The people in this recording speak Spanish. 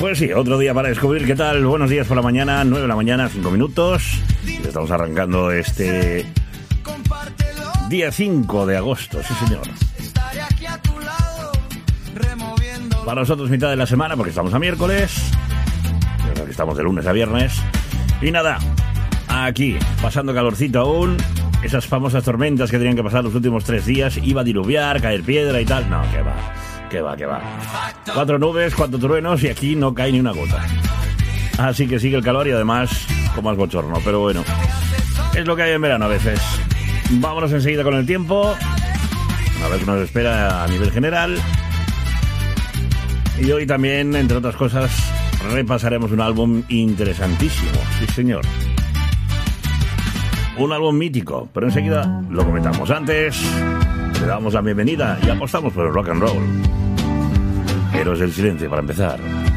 Pues sí, otro día para descubrir. ¿Qué tal? Buenos días por la mañana, 9 de la mañana, 5 minutos. Estamos arrancando este día 5 de agosto, sí señor. Para nosotros mitad de la semana, porque estamos a miércoles. Estamos de lunes a viernes. Y nada, aquí, pasando calorcito aún. Esas famosas tormentas que tenían que pasar los últimos 3 días. Iba a diluviar, caer piedra y tal. No, que va. 4 nubes, 4 truenos y aquí no cae ni una gota. Así que sigue el calor y además con más bochorno. Pero bueno, es lo que hay en verano a veces. Vámonos enseguida con el tiempo. A ver qué nos espera a nivel general. Y hoy también, entre otras cosas, repasaremos un álbum interesantísimo. Sí, señor. Un álbum mítico, pero enseguida lo comentamos. Antes, le damos la bienvenida y apostamos por el rock and roll. Héroes del Silencio para empezar.